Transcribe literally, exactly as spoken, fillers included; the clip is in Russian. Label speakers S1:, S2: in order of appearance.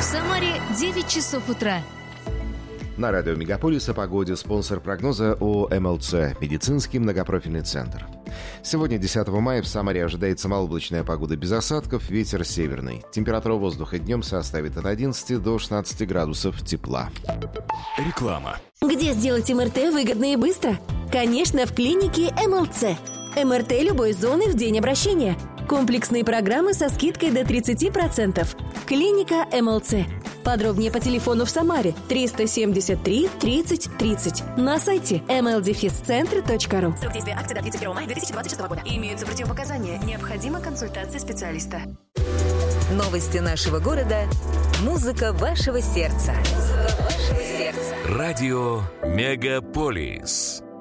S1: В Самаре девять часов утра.
S2: На радио Мегаполис о погоде. Спонсор прогноза ООО эм эл цэ «Медицинский многопрофильный центр». Сегодня, десятого мая, в Самаре ожидается малооблачная погода без осадков, ветер северный. Температура воздуха днем составит от одиннадцати до шестнадцати градусов тепла.
S3: Реклама.
S4: Где сделать эм эр тэ выгодно и быстро? Конечно, в клинике эм эл цэ. эм эр тэ любой зоны в день обращения. Комплексные программы со скидкой до тридцати процентов. Клиника эм эл цэ. Подробнее по телефону в Самаре триста семьдесят три тридцать тридцать. На сайте эм эл дефис центр точка ру.
S5: Срок действия акции до тридцать первого мая две тысячи двадцать шестого года. Имеются противопоказания. Необходима консультация специалиста.
S6: Новости нашего города. Музыка вашего сердца. Музыка вашего сердца.
S3: Радио Мегаполис.